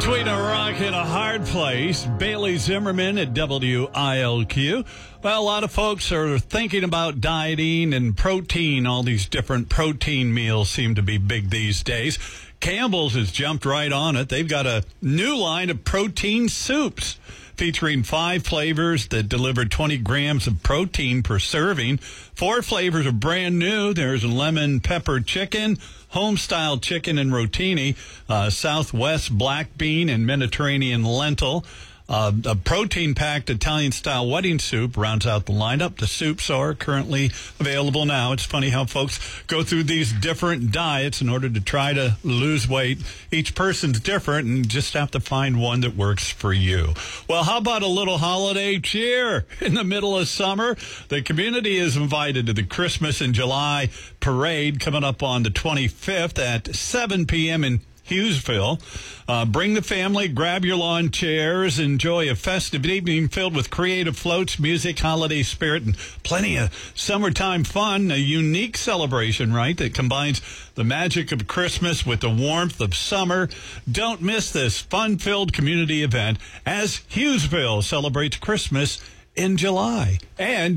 Between a rock and a hard place, Bailey Zimmerman at WILQ. Well, a lot of folks are thinking about dieting and protein. All these different protein meals seem to be big these days. Campbell's has jumped right on it. They've got a new line of protein soups featuring 5 flavors that deliver 20 grams of protein per serving. 4 flavors are brand new. There's lemon pepper chicken, home-style chicken and rotini, Southwest black bean and Mediterranean lentil. A protein-packed Italian-style wedding soup rounds out the lineup. The soups are currently available now. It's funny how folks go through these different diets in order to try to lose weight. Each person's different and just have to find one that works for you. Well, how about a little holiday cheer in the middle of summer? The community is invited to the Christmas in July parade coming up on the 25th at 7 p.m. in Hughesville. Bring the family, grab your lawn chairs, enjoy a festive evening filled with creative floats, music, holiday spirit, and plenty of summertime fun. A unique celebration, right, that combines the magic of Christmas with the warmth of summer. Don't miss this fun-filled community event as Hughesville celebrates Christmas in July. And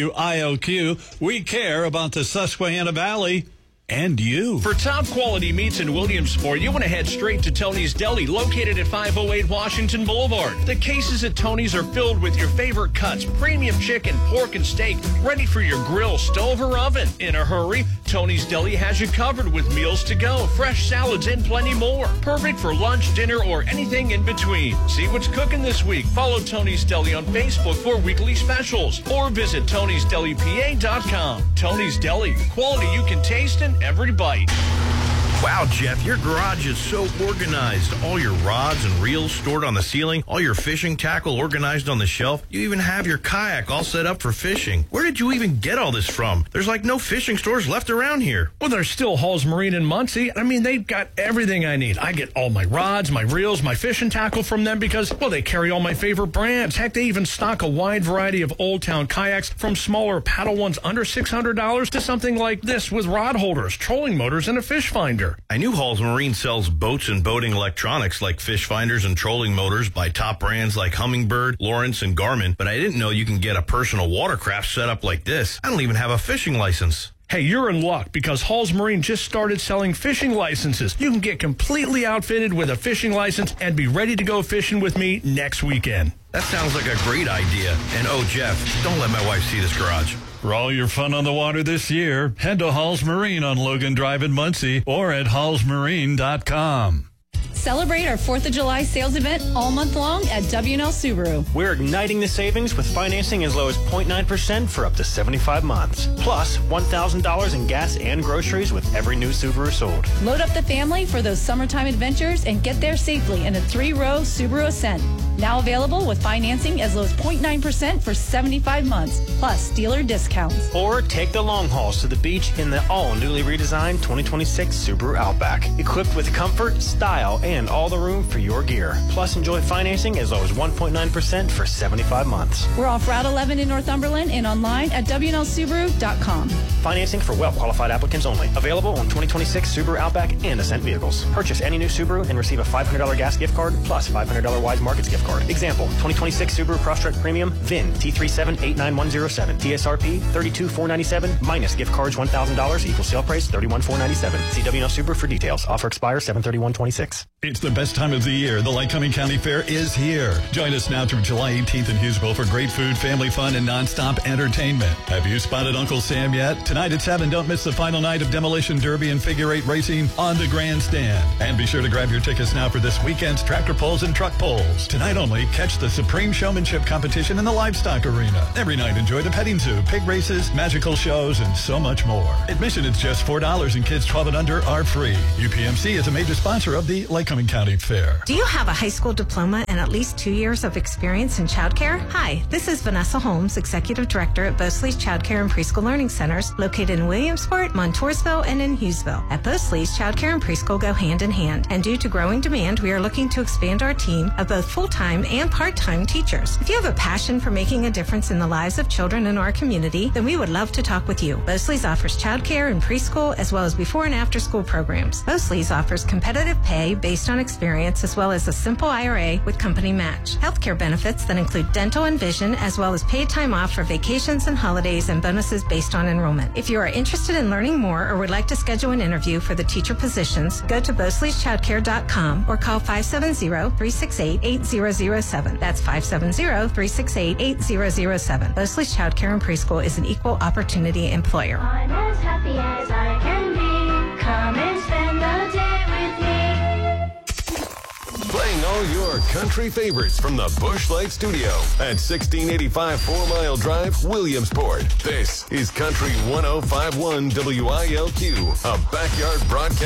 WILQ, we care about the Susquehanna Valley and you. For top quality meats in Williamsport, you want to head straight to Tony's Deli, located at 508 Washington Boulevard. The cases at Tony's are filled with your favorite cuts, premium chicken, pork, and steak, ready for your grill, stove, or oven. In a hurry, Tony's Deli has you covered with meals to go, fresh salads, and plenty more. Perfect for lunch, dinner, or anything in between. See what's cooking this week. Follow Tony's Deli on Facebook for weekly specials, or visit Tony'sDeliPA.com. Tony's Deli, quality you can taste in every bite. Wow, Jeff, your garage is so organized. All your rods and reels stored on the ceiling, all your fishing tackle organized on the shelf. You even have your kayak all set up for fishing. Where did you even get all this from? There's like no fishing stores left around here. Well, there's still Hall's Marine in Muncie. I mean, they've got everything I need. I get all my rods, my reels, my fishing tackle from them because, well, they carry all my favorite brands. Heck, they even stock a wide variety of Old Town kayaks, from smaller paddle ones under $600 to something like this with rod holders, trolling motors, and a fish finder. I knew Hall's Marine sells boats and boating electronics like fish finders and trolling motors by top brands like Humminbird, Lawrence, and Garmin, but I didn't know you can get a personal watercraft set up like this. I don't even have a fishing license. Hey, you're in luck because Hall's Marine just started selling fishing licenses. You can get completely outfitted with a fishing license and be ready to go fishing with me next weekend. That sounds like a great idea. And oh, Jeff, don't let my wife see this garage. For all your fun on the water this year, head to Hall's Marine on Logan Drive in Muncie or at hallsmarine.com. Celebrate our 4th of July sales event all month long at W&L Subaru. We're igniting the savings with financing as low as 0.9% for up to 75 months. Plus, $1,000 in gas and groceries with every new Subaru sold. Load up the family for those summertime adventures and get there safely in a 3-row Subaru Ascent. Now available with financing as low as 0.9% for 75 months, plus dealer discounts. Or take the long hauls to the beach in the all-newly redesigned 2026 Subaru Outback. Equipped with comfort, style, and all the room for your gear. Plus, enjoy financing as low as 1.9% for 75 months. We're off Route 11 in Northumberland and online at WNLSubaru.com. Financing for well-qualified applicants only. Available on 2026 Subaru Outback and Ascent vehicles. Purchase any new Subaru and receive a $500 gas gift card plus $500 Wise Markets gift card. Example, 2026 Subaru Crosstrek Premium, VIN T378917, TSRP $32,497 minus gift cards $1,000 equals sale price $31,497. See WNL Subaru for details. Offer expires 7/31/26. It's the best time of the year. The Lycoming County Fair is here. Join us now through July 18th in Hughesville for great food, family fun, and nonstop entertainment. Have you spotted Uncle Sam yet? Tonight at 7, don't miss the final night of Demolition Derby and Figure 8 racing on the grandstand. And be sure to grab your tickets now for this weekend's tractor pulls and truck pulls. Tonight only, catch the Supreme Showmanship competition in the Livestock Arena. Every night, enjoy the petting zoo, pig races, magical shows, and so much more. Admission is just $4 and kids 12 and under are free. UPMC is a major sponsor of the Lycoming County Fair. Do you have a high school diploma and at least 2 years of experience in childcare? Hi, this is Vanessa Holmes, Executive Director at Bosley's Childcare and Preschool Learning Centers, located in Williamsport, Montoursville, and in Hughesville. At Bosley's, childcare and preschool go hand in hand, and due to growing demand, we are looking to expand our team of both full-time and part-time teachers. If you have a passion for making a difference in the lives of children in our community, then we would love to talk with you. Bosley's offers childcare and preschool as well as before and after school programs. Bosley's offers competitive pay based based on experience, as well as a simple IRA with company match. Healthcare benefits that include dental and vision, as well as paid time off for vacations and holidays, and bonuses based on enrollment. If you are interested in learning more or would like to schedule an interview for the teacher positions, go to Bosley'sChildcare.com or call 570-368-8007. That's 570-368-8007. Bosley's Child Care and Preschool is an equal opportunity employer. I'm as happy as I can be. Come and spend the day with me. Playing all your country favorites from the Busch Light Studio at 1685 4 Mile Drive, Williamsport. This is Country 105.1 WILQ, a backyard broadcast